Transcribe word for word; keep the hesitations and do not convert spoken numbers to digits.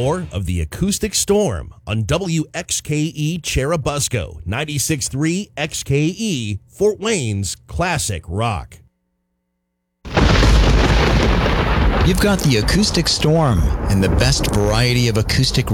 more of the Acoustic Storm on W X K E Cherubusco, ninety-six point three X K E, Fort Wayne's classic rock. You've got the Acoustic Storm and the best variety of acoustic